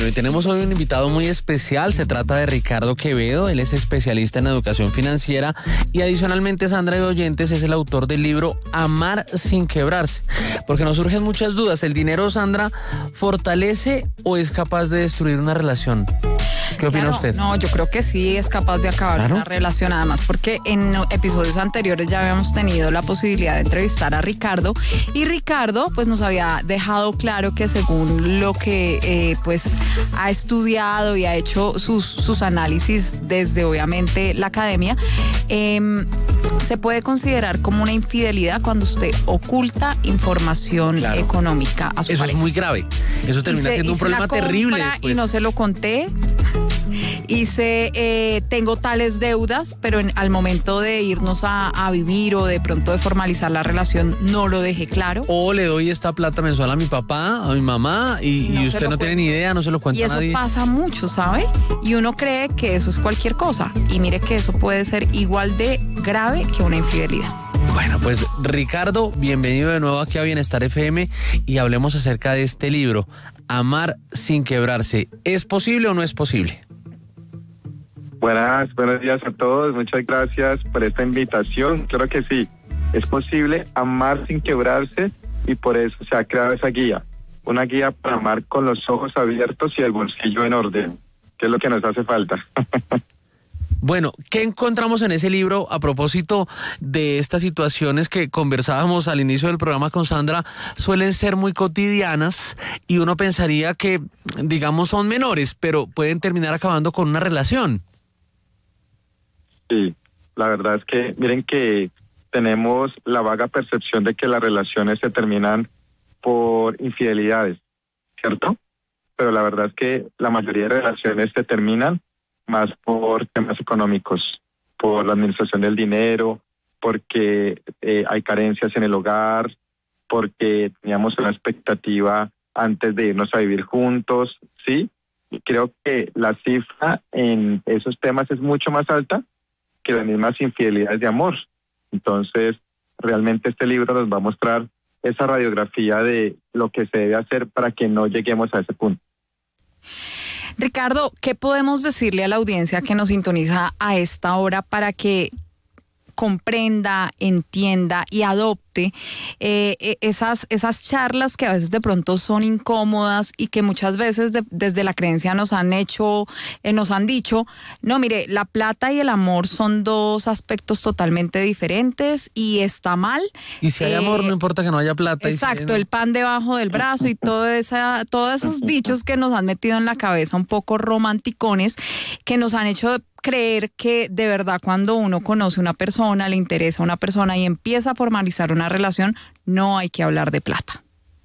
Bueno, y tenemos hoy un invitado muy especial. Se trata de Ricardo Quevedo. Él es especialista en educación financiera y adicionalmente, Sandra y oyentes, es el autor del libro Amar sin quebrarse. Porque nos surgen muchas dudas. ¿El dinero, Sandra, fortalece o es capaz de destruir una relación? ¿Qué opina usted? No, yo creo que sí es capaz de acabar una relación, además, porque en episodios anteriores ya habíamos tenido la posibilidad de entrevistar a Ricardo, y Ricardo pues nos había dejado claro que según lo que pues ha estudiado y ha hecho sus análisis desde obviamente la academia, se puede considerar como una infidelidad cuando usted oculta información económica a su pareja. Eso es muy grave. Eso termina siendo un problema terrible después. Y no se lo conté. Tengo tales deudas, pero al momento de irnos a vivir o de pronto de formalizar la relación no lo dejé claro. O le doy esta plata mensual a mi papá, a mi mamá y usted no tiene ni idea, no se lo cuenta a nadie. Y eso pasa mucho, ¿sabe? Y uno cree que eso es cualquier cosa y mire que eso puede ser igual de grave que una infidelidad. Bueno, pues Ricardo, bienvenido de nuevo aquí a Bienestar FM y hablemos acerca de este libro, Amar sin quebrarse. ¿Es posible o no es posible? Buenos días a todos, muchas gracias por esta invitación. Claro que sí, es posible amar sin quebrarse y por eso se ha creado esa guía, una guía para amar con los ojos abiertos y el bolsillo en orden, que es lo que nos hace falta. Bueno, ¿qué encontramos en ese libro a propósito de estas situaciones que conversábamos al inicio del programa con Sandra? Suelen ser muy cotidianas y uno pensaría que, digamos, son menores, pero pueden terminar acabando con una relación. Sí, la verdad es que miren que tenemos la vaga percepción de que las relaciones se terminan por infidelidades, ¿cierto? Pero la verdad es que la mayoría de relaciones se terminan más por temas económicos, por la administración del dinero, porque hay carencias en el hogar, porque teníamos una expectativa antes de irnos a vivir juntos, ¿sí? Y creo que la cifra en esos temas es mucho más alta que las mismas infidelidades de amor. Entonces, realmente este libro nos va a mostrar esa radiografía de lo que se debe hacer para que no lleguemos a ese punto. Ricardo, ¿qué podemos decirle a la audiencia que nos sintoniza a esta hora para que comprenda, entienda y adopte esas charlas que a veces de pronto son incómodas y que muchas veces desde la creencia nos han dicho, no, mire, la plata y el amor son dos aspectos totalmente diferentes y está mal. Y si hay amor, no importa que no haya plata. Exacto, el pan debajo del brazo y todos esos dichos que nos han metido en la cabeza un poco romanticones, que nos han hecho creer que de verdad cuando uno conoce a una persona, le interesa a una persona y empieza a formalizar una relación, no hay que hablar de plata.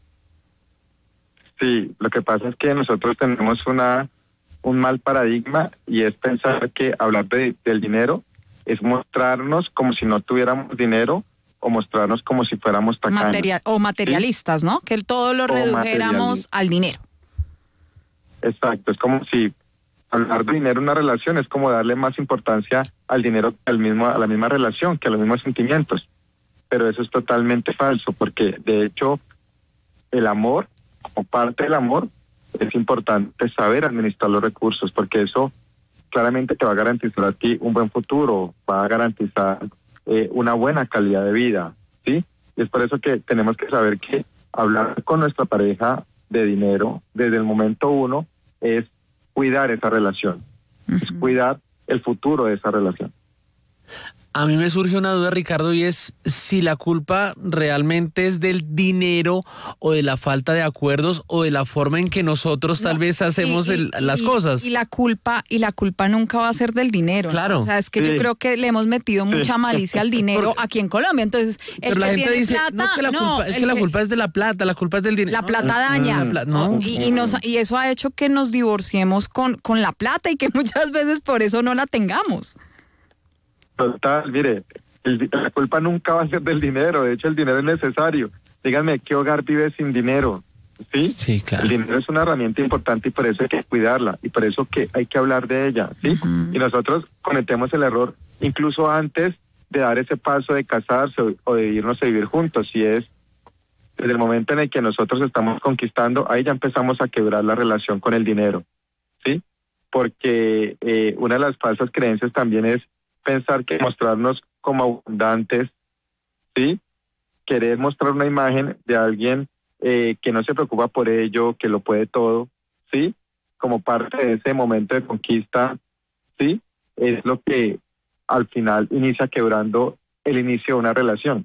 Sí, lo que pasa es que nosotros tenemos un mal paradigma y es pensar que hablar del dinero es mostrarnos como si no tuviéramos dinero o mostrarnos como si fuéramos tacaños. O materialistas, ¿sí? ¿No? Que todo lo redujéramos al dinero. Exacto, es como si hablar de dinero en una relación es como darle más importancia al dinero que a la misma relación, que a los mismos sentimientos. Pero eso es totalmente falso, porque de hecho el amor, como parte del amor, es importante saber administrar los recursos, porque eso claramente te va a garantizar a ti un buen futuro, va a garantizar una buena calidad de vida, ¿sí? Y es por eso que tenemos que saber que hablar con nuestra pareja de dinero desde el momento uno es cuidar esa relación, es cuidar el futuro de esa relación. A mí me surge una duda, Ricardo, y es si la culpa realmente es del dinero o de la falta de acuerdos o de la forma en que nosotros tal vez hacemos las cosas. Y la culpa nunca va a ser del dinero. Claro. ¿No? O sea, es que yo creo que le hemos metido mucha malicia al dinero aquí en Colombia. Entonces, pero la gente dice, plata, la culpa es de la plata, la culpa es del dinero. La plata daña. Y eso ha hecho que nos divorciemos con la plata y que muchas veces por eso no la tengamos. Total, mire, la culpa nunca va a ser del dinero, de hecho el dinero es necesario. Díganme, ¿qué hogar vive sin dinero? ¿Sí? Sí, claro. El dinero es una herramienta importante y por eso hay que cuidarla y por eso que hay que hablar de ella, ¿sí? Y nosotros cometemos el error incluso antes de dar ese paso de casarse o de irnos a vivir juntos, y es desde el momento en el que nosotros estamos conquistando, ahí ya empezamos a quebrar la relación con el dinero, ¿sí? Porque una de las falsas creencias también es pensar que mostrarnos como abundantes, ¿sí? Querer mostrar una imagen de alguien que no se preocupa por ello, que lo puede todo, ¿sí? Como parte de ese momento de conquista, ¿sí? Es lo que al final inicia quebrando el inicio de una relación.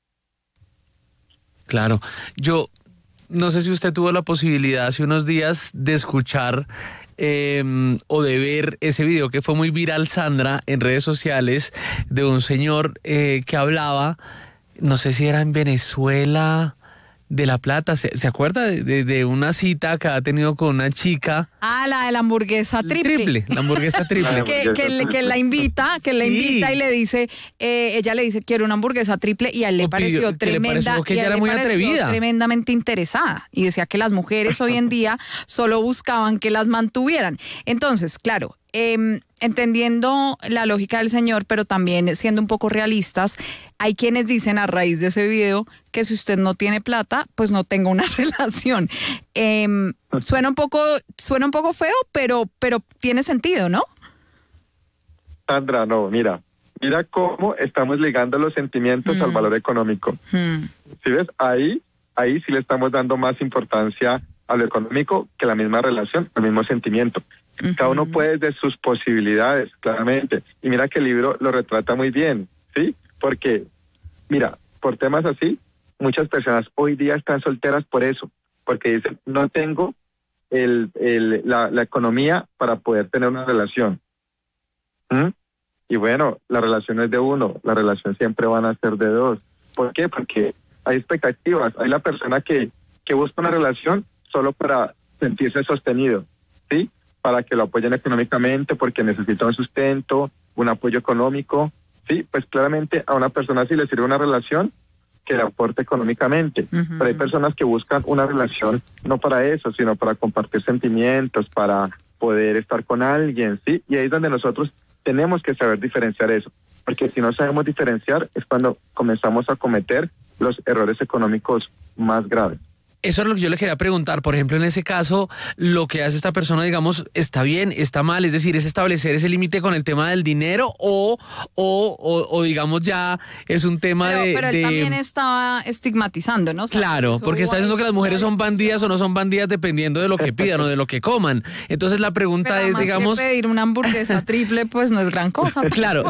Claro. Yo no sé si usted tuvo la posibilidad hace unos días de escuchar o de ver ese video que fue muy viral, Sandra, en redes sociales, de un señor que hablaba, no sé si era en Venezuela de La Plata, ¿se acuerda de una cita que ha tenido con una chica? Ah, la de la hamburguesa triple. La hamburguesa triple. que la invita, Sí. invita y le dice, ella le dice, quiero una hamburguesa triple, y a él le pareció tremenda, que ella era muy atrevida, tremendamente interesada, y decía que las mujeres hoy en día solo buscaban que las mantuvieran. Entonces, claro, entendiendo la lógica del señor, pero también siendo un poco realistas, hay quienes dicen a raíz de ese video que si usted no tiene plata, pues no tenga una relación. Suena un poco feo, pero tiene sentido, ¿no? Sandra, no, mira cómo estamos ligando los sentimientos al valor económico. ¿Sí ves? Ahí sí le estamos dando más importancia a lo económico que la misma relación, al mismo sentimiento. Cada uno puede desde sus posibilidades, claramente. Y mira que el libro lo retrata muy bien, ¿sí? Porque, mira, por temas así, muchas personas hoy día están solteras por eso, porque dicen, no tengo la economía para poder tener una relación. Y bueno, la relación no es de uno, la relación siempre van a ser de dos. ¿Por qué? Porque hay expectativas, hay la persona que busca una relación solo para sentirse sostenido, ¿sí? Para que lo apoyen económicamente, porque necesita un sustento, un apoyo económico, sí, pues claramente a una persona sí le sirve una relación que le aporte económicamente, pero hay personas que buscan una relación no para eso, sino para compartir sentimientos, para poder estar con alguien, sí, y ahí es donde nosotros tenemos que saber diferenciar eso, porque si no sabemos diferenciar es cuando comenzamos a cometer los errores económicos más graves. Eso es lo que yo le quería preguntar. Por ejemplo, en ese caso, lo que hace esta persona, digamos, ¿está bien, está mal? Es decir, ¿es establecer ese límite con el tema del dinero o digamos, ya es un tema pero él también estaba estigmatizando, ¿no? O sea, claro, porque está diciendo que las mujeres son bandidas o no son bandidas dependiendo de lo que pidan o de lo que coman. Entonces la pregunta es, digamos... pedir una hamburguesa triple, pues no es gran cosa. Claro,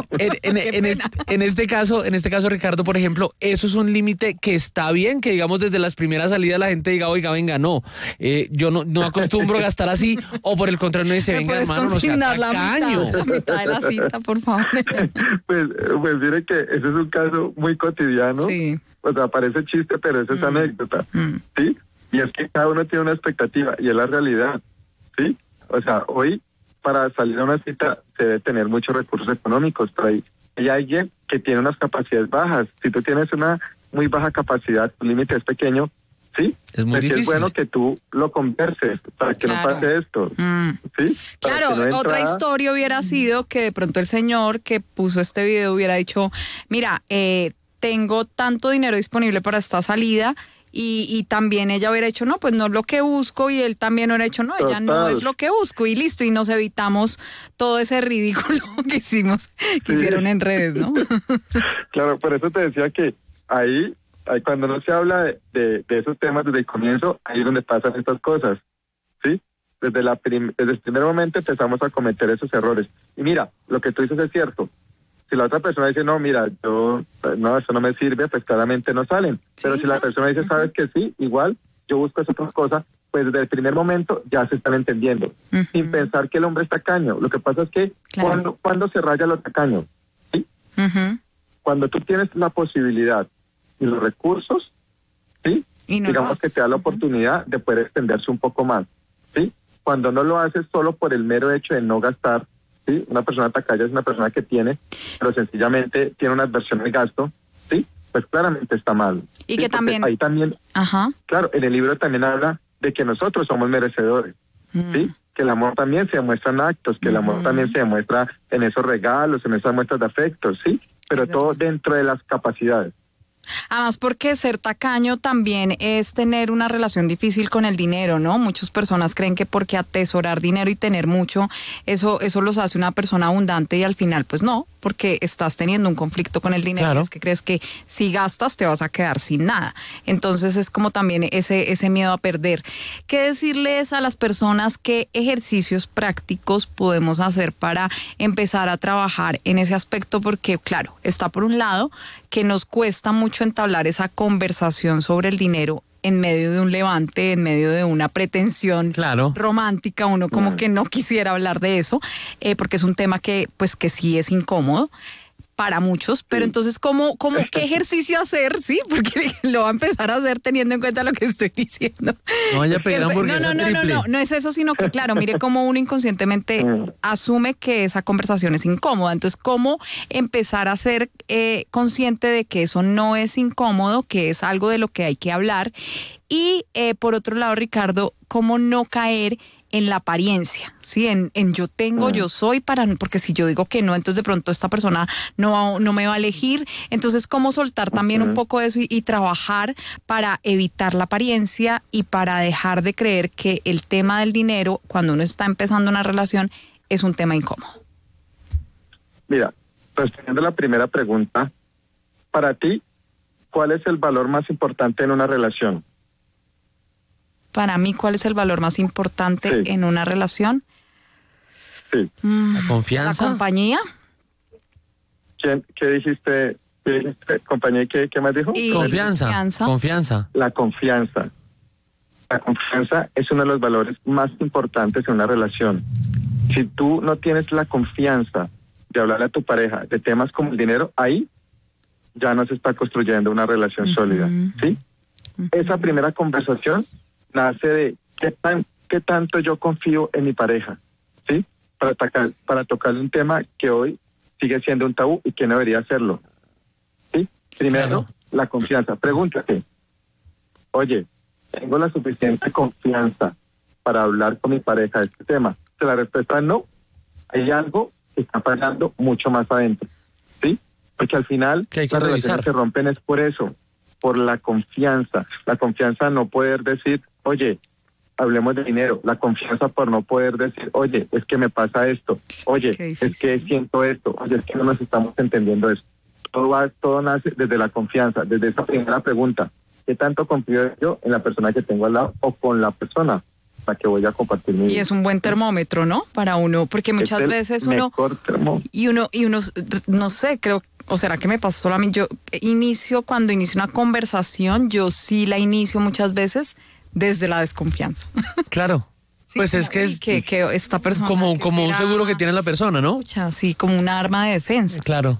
en este caso, Ricardo, por ejemplo, ¿eso es un límite que está bien? Que digamos desde las primeras salidas la gente diga, oiga, venga, no, yo no acostumbro a gastar así, o por el contrario, no dice, venga, hermano, no sea tacaño. La mitad de la cita, por favor. Pues mire que ese es un caso muy cotidiano. Sí. O sea, parece chiste, pero eso es anécdota, ¿sí? Y es que cada uno tiene una expectativa, y es la realidad, ¿sí? O sea, hoy, para salir a una cita, se debe tener muchos recursos económicos, pero hay alguien que tiene unas capacidades bajas. Si tú tienes una muy baja capacidad, tu límite es pequeño, ¿sí? Es muy difícil. Es bueno que tú lo converses para que no pase esto, ¿sí? Claro, otra historia hubiera sido que de pronto el señor que puso este video hubiera dicho, mira, tengo tanto dinero disponible para esta salida, y también ella hubiera dicho, no, pues no es lo que busco, y él también hubiera dicho, no, ella no es lo que busco, y listo, y nos evitamos todo ese ridículo que hicieron en redes, ¿no? Claro, por eso te decía que ahí cuando no se habla de esos temas desde el comienzo, ahí es donde pasan estas cosas, ¿sí? Desde el primer momento empezamos a cometer esos errores. Y mira, lo que tú dices es cierto. Si la otra persona dice, no, mira, eso no me sirve, pues claramente no salen. Pero sí, si la persona dice, sabes que sí, igual, yo busco esa otra cosa, pues desde el primer momento ya se están entendiendo. Sin pensar que el hombre es tacaño. Lo que pasa es que cuando se raya lo tacaño, ¿sí? Cuando tú tienes la posibilidad y los recursos, ¿sí? Digamos que te da la oportunidad de poder extenderse un poco más, ¿sí? Cuando no lo haces solo por el mero hecho de no gastar, ¿sí? Una persona tacaña es una persona que tiene, pero sencillamente tiene una adversión al gasto, ¿sí? Pues claramente está mal. Y ¿sí? que también... Ahí también, claro, en el libro también habla de que nosotros somos merecedores, ¿sí? Que el amor también se demuestra en actos, que el amor también se demuestra en esos regalos, en esas muestras de afecto, ¿sí? Pero todo dentro de las capacidades. Además, porque ser tacaño también es tener una relación difícil con el dinero, ¿no? Muchas personas creen que porque atesorar dinero y tener mucho, eso los hace una persona abundante y al final, pues no, porque estás teniendo un conflicto con el dinero. Claro. Es que crees que si gastas te vas a quedar sin nada. Entonces es como también ese miedo a perder. ¿Qué decirles a las personas qué ejercicios prácticos podemos hacer para empezar a trabajar en ese aspecto? Porque, claro, está por un lado que nos cuesta mucho entablar esa conversación sobre el dinero en medio de un levante, en medio de una pretensión romántica, uno como que no quisiera hablar de eso, porque es un tema que sí es incómodo para muchos, pero entonces, ¿qué ejercicio hacer? Sí, porque lo va a empezar a hacer teniendo en cuenta lo que estoy diciendo. No vaya a pedir hamburguesa triple. No es eso, sino que, claro, mire cómo uno inconscientemente asume que esa conversación es incómoda. Entonces, ¿cómo empezar a ser consciente de que eso no es incómodo, que es algo de lo que hay que hablar? Y, por otro lado, Ricardo, ¿cómo no caer en la apariencia, ¿sí? En yo tengo, yo soy, porque si yo digo que no, entonces de pronto esta persona no me va a elegir. Entonces, ¿cómo soltar también un poco eso y trabajar para evitar la apariencia y para dejar de creer que el tema del dinero, cuando uno está empezando una relación, es un tema incómodo? Mira, respondiendo a la primera pregunta, para ti, ¿cuál es el valor más importante en una relación? Para mí, ¿cuál es el valor más importante en una relación? Sí. ¿La confianza? ¿La compañía? ¿Qué dijiste? ¿Compañía y qué más dijo? Confianza. La confianza. La confianza es uno de los valores más importantes en una relación. Si tú no tienes la confianza de hablarle a tu pareja de temas como el dinero, ahí ya no se está construyendo una relación sólida, ¿sí? Esa primera conversación nace de qué tanto yo confío en mi pareja, ¿sí? Para tocarle un tema que hoy sigue siendo un tabú y que no debería serlo, ¿sí? Primero, la confianza. Pregúntate, oye, ¿tengo la suficiente confianza para hablar con mi pareja de este tema? Si la respuesta es no, hay algo que está pasando mucho más adentro, ¿sí? Porque al final las relaciones se rompen es por eso, por la confianza. La confianza no poder decir, oye, hablemos de dinero. La confianza por no poder decir, oye, es que me pasa esto. Oye, es que siento esto. Oye, es que no nos estamos entendiendo eso. Todo nace desde la confianza, desde esa primera pregunta. ¿Qué tanto confío yo en la persona que tengo al lado o con la persona la que voy a compartir mi vida? Y es un buen termómetro, ¿no? Para uno, porque muchas veces uno no sé, creo, o será que me pasa solo a mí. Cuando inicio una conversación, yo sí la inicio muchas veces desde la desconfianza. Claro. Sí, pues es que es que esta persona como un seguro que tiene la persona, ¿no? Sí, como un arma de defensa. Claro.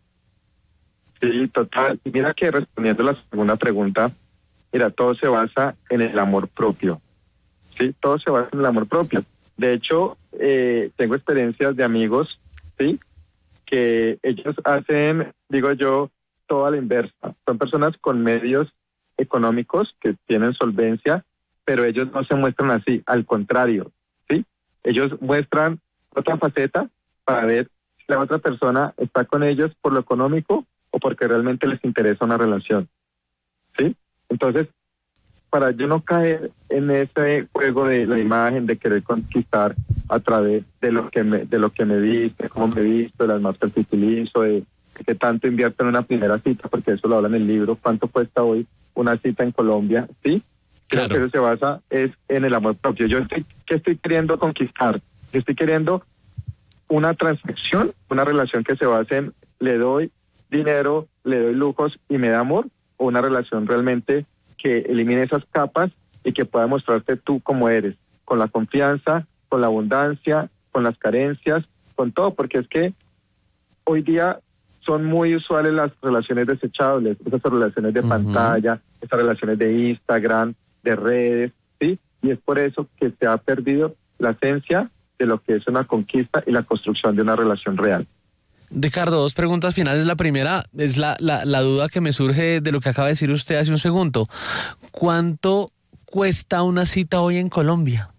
Sí, total. Y mira que respondiendo a la segunda pregunta, mira, todo se basa en el amor propio. Sí, todo se basa en el amor propio. De hecho, tengo experiencias de amigos, ¿sí? Que ellos hacen, digo yo, todo a la inversa. Son personas con medios económicos que tienen solvencia, pero ellos no se muestran así, al contrario, ¿sí? Ellos muestran otra faceta para ver si la otra persona está con ellos por lo económico o porque realmente les interesa una relación, ¿sí? Entonces, para yo no caer en ese juego de la imagen, de querer conquistar a través de lo que me viste, cómo me visto, de las marcas que utilizo, de qué tanto invierto en una primera cita, porque eso lo habla en el libro, cuánto cuesta hoy una cita en Colombia, ¿sí? Creo que eso se basa es en el amor propio. ¿Qué estoy queriendo conquistar? Yo estoy queriendo una transacción, una relación que se base en le doy dinero, le doy lujos y me da amor, o una relación realmente que elimine esas capas y que pueda mostrarte tú como eres, con la confianza, con la abundancia, con las carencias, con todo, porque es que hoy día son muy usuales las relaciones desechables, esas relaciones de pantalla, esas relaciones de Instagram, de redes, ¿sí? Y es por eso que se ha perdido la esencia de lo que es una conquista y la construcción de una relación real. Ricardo, 2 preguntas finales. La primera es la duda que me surge de lo que acaba de decir usted hace un segundo. ¿Cuánto cuesta una cita hoy en Colombia?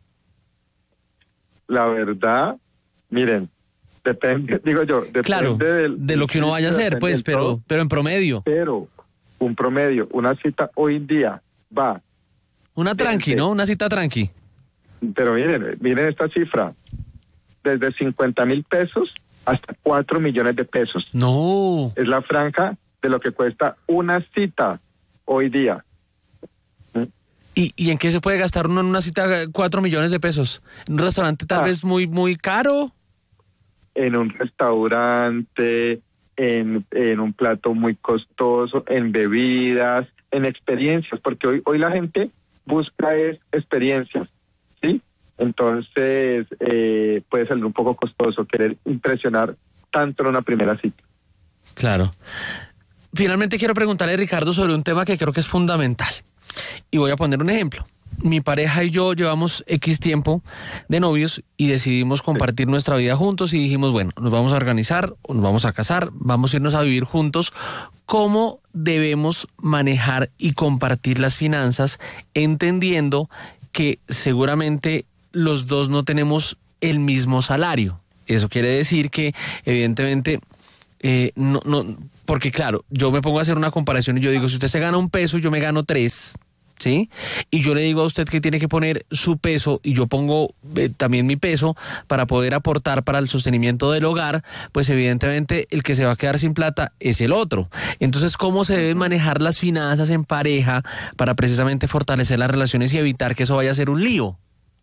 La verdad, miren, depende, digo yo, depende de lo que uno vaya a hacer, pues, pero en promedio. un promedio, una cita hoy en día va. Una tranqui, ¿no? Una cita tranqui. Pero miren esta cifra, desde 50,000 pesos hasta 4 millones de pesos. No. Es la franja de lo que cuesta una cita hoy día. ¿Y en qué se puede gastar uno en una cita 4 millones de pesos? ¿En un restaurante tal vez muy, muy caro? En un restaurante, en un plato muy costoso, en bebidas, en experiencias, porque hoy la gente busca experiencias, ¿sí? Entonces puede salir un poco costoso querer impresionar tanto en una primera cita. Claro. Finalmente quiero preguntarle a Ricardo sobre un tema que creo que es fundamental. Y voy a poner un ejemplo. Mi pareja y yo llevamos X tiempo de novios y decidimos compartir nuestra vida juntos y dijimos, bueno, nos vamos a organizar, nos vamos a casar, vamos a irnos a vivir juntos. ¿Cómo debemos manejar y compartir las finanzas, entendiendo que seguramente los dos no tenemos el mismo salario? Eso quiere decir que, evidentemente, porque claro, yo me pongo a hacer una comparación y yo digo, si usted se gana 1 peso, yo me gano 3, ¿sí? Y yo le digo a usted que tiene que poner su peso y yo pongo también mi peso para poder aportar para el sostenimiento del hogar, pues evidentemente el que se va a quedar sin plata es el otro. Entonces, ¿cómo se deben manejar las finanzas en pareja para precisamente fortalecer las relaciones y evitar que eso vaya a ser un lío?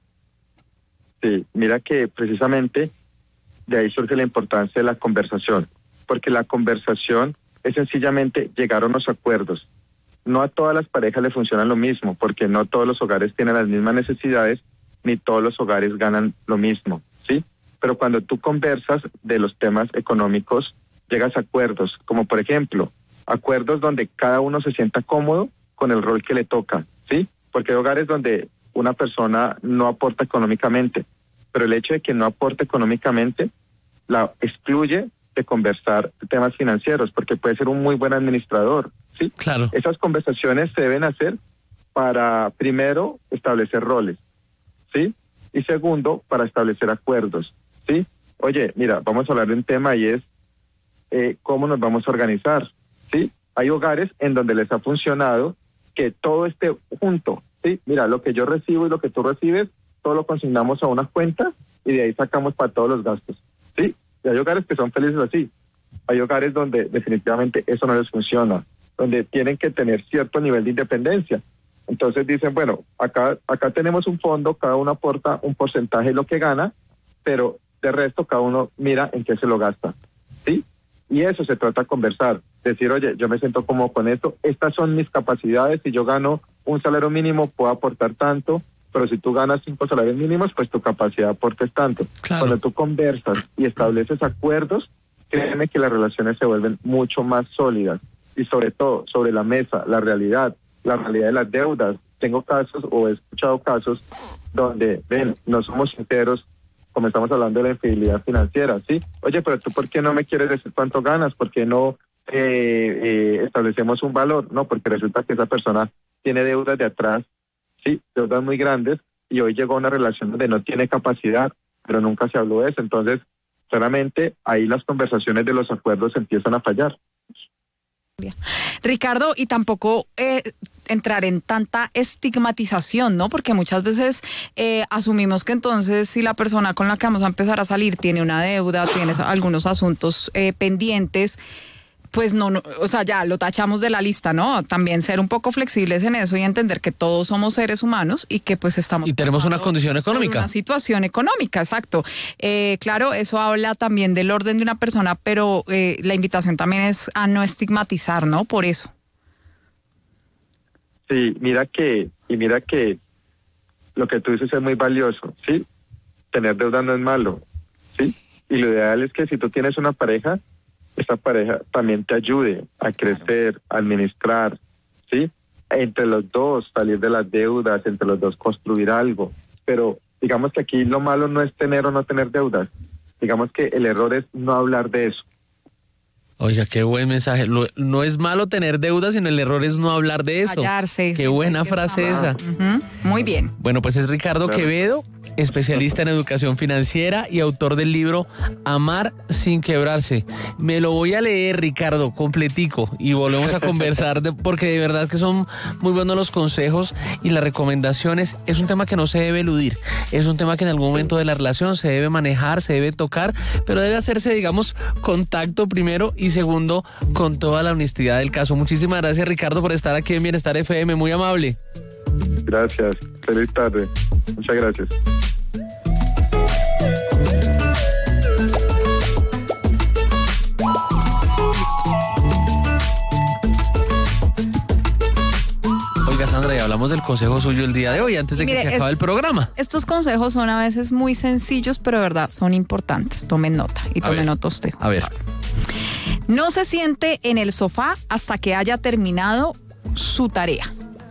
Sí, mira que precisamente de ahí surge la importancia de la conversación, porque la conversación es sencillamente llegar a unos acuerdos. No a todas las parejas le funcionan lo mismo, porque no todos los hogares tienen las mismas necesidades, ni todos los hogares ganan lo mismo, ¿sí? Pero cuando tú conversas de los temas económicos, llegas a acuerdos, como por ejemplo, acuerdos donde cada uno se sienta cómodo con el rol que le toca, ¿sí? Porque hay hogares donde una persona no aporta económicamente, pero el hecho de que no aporte económicamente la excluye de conversar temas financieros, porque puede ser un muy buen administrador, ¿sí? Claro. Esas conversaciones se deben hacer para, primero, establecer roles, ¿sí? Y segundo, para establecer acuerdos, ¿sí? Oye, mira, vamos a hablar de un tema y es cómo nos vamos a organizar, ¿sí? Hay hogares en donde les ha funcionado que todo esté junto, ¿sí? Mira, lo que yo recibo y lo que tú recibes, todo lo consignamos a una cuenta y de ahí sacamos para todos los gastos, ¿sí? Y hay hogares que son felices así. Hay hogares donde definitivamente eso no les funciona, donde tienen que tener cierto nivel de independencia. Entonces dicen, bueno, acá tenemos un fondo, cada uno aporta un porcentaje de lo que gana, pero de resto cada uno mira en qué se lo gasta, ¿sí? Y eso se trata de conversar, decir, oye, yo me siento cómodo con esto, estas son mis capacidades, si yo gano un salario mínimo puedo aportar tanto, pero si tú ganas 5 salarios mínimos, pues tu capacidad de aporte es tanto. Claro. Cuando tú conversas y estableces acuerdos, créeme que las relaciones se vuelven mucho más sólidas. Y sobre todo, sobre la mesa, la realidad de las deudas. Tengo casos o he escuchado casos donde, no somos sinceros, como estamos hablando de la infidelidad financiera, ¿sí? Oye, pero tú, ¿por qué no me quieres decir cuánto ganas? ¿Por qué no establecemos un valor? No, porque resulta que esa persona tiene deudas de atrás, sí, deudas muy grandes, y hoy llegó a una relación donde no tiene capacidad, pero nunca se habló de eso. Entonces, claramente, ahí las conversaciones de los acuerdos empiezan a fallar. Ricardo, y tampoco entrar en tanta estigmatización, ¿no? Porque muchas veces asumimos que entonces si la persona con la que vamos a empezar a salir tiene una deuda, tiene algunos asuntos pendientes, pues no, o sea, ya lo tachamos de la lista, ¿no? También ser un poco flexibles en eso y entender que todos somos seres humanos y que pues estamos... Y tenemos una condición económica. Una situación económica, exacto. Claro, eso habla también del orden de una persona, pero la invitación también es a no estigmatizar, ¿no? Por eso. Sí, mira que lo que tú dices es muy valioso, ¿sí? Tener deuda no es malo, ¿sí? Y lo ideal es que si tú tienes una pareja, esta pareja también te ayude a crecer, a administrar, ¿sí? Entre los dos, salir de las deudas, entre los dos construir algo. Pero digamos que aquí lo malo no es tener o no tener deudas. Digamos que el error es no hablar de eso. Oiga, qué buen mensaje. No es malo tener deudas, sino el error es no hablar de eso. Callarse. Qué buena frase esa. Muy bien. Bueno, pues es Ricardo Quevedo. especialista en educación financiera y autor del libro Amar sin quebrarse. Me lo voy a leer, Ricardo, completico, y volvemos a conversar porque de verdad que son muy buenos los consejos y las recomendaciones. Es un tema que no se debe eludir, es un tema que en algún momento de la relación se debe manejar, se debe tocar, pero debe hacerse, digamos, contacto primero y segundo, con toda la honestidad del caso. Muchísimas gracias, Ricardo, por estar aquí en Bienestar FM, muy amable. Gracias, feliz tarde. Muchas gracias. Oiga, Sandra, y hablamos del consejo suyo el día de hoy, antes de que se acabe el programa. Estos consejos son a veces muy sencillos, pero de verdad son importantes. Tomen nota y tomen nota usted. A ver. No se siente en el sofá hasta que haya terminado su tarea.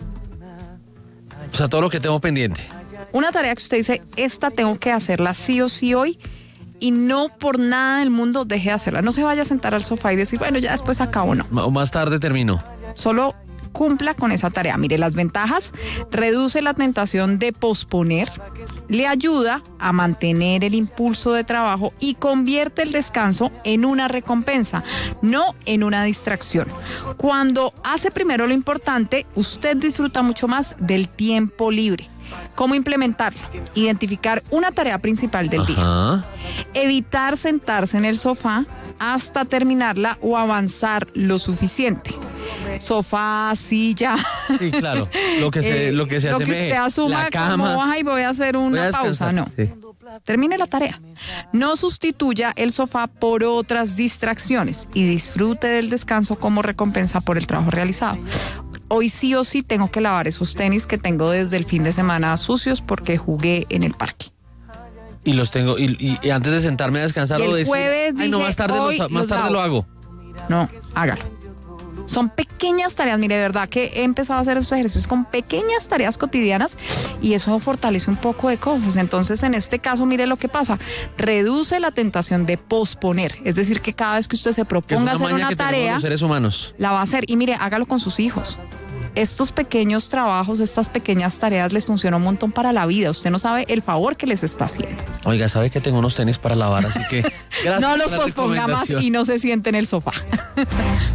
O sea, todo lo que tengo pendiente. Una tarea que usted dice, esta tengo que hacerla sí o sí hoy, y no por nada del mundo deje de hacerla. No se vaya a sentar al sofá y decir, bueno, ya después acabo, no. O más tarde termino. Solo cumpla con esa tarea. Mire, las ventajas: reduce la tentación de posponer, le ayuda a mantener el impulso de trabajo y convierte el descanso en una recompensa, no en una distracción. Cuando hace primero lo importante, usted disfruta mucho más del tiempo libre. ¿Cómo implementarlo? Identificar una tarea principal del día. Evitar sentarse en el sofá hasta terminarla o avanzar lo suficiente. Sofá, silla. Sí, claro. Lo que usted asuma, la cama. como ay, voy a hacer una pausa, no. Sí. Termine la tarea. No sustituya el sofá por otras distracciones y disfrute del descanso como recompensa por el trabajo realizado. Hoy sí o sí tengo que lavar esos tenis que tengo desde el fin de semana sucios porque jugué en el parque. Y los tengo, y antes de sentarme a descansar, el jueves dije, no, más tarde lo hago. No, hágalo. Son pequeñas tareas, mire, de verdad que he empezado a hacer estos ejercicios con pequeñas tareas cotidianas y eso fortalece un poco de cosas. Entonces, en este caso, mire lo que pasa: reduce la tentación de posponer. Es decir, que cada vez que usted se proponga hacer una tarea, los seres humanos la va a hacer. Y mire, hágalo con sus hijos. Estos pequeños trabajos, estas pequeñas tareas les funcionan un montón para la vida. Usted no sabe el favor que les está haciendo. Oiga, sabe que tengo unos tenis para lavar, así que gracias. No los posponga más y no se siente en el sofá.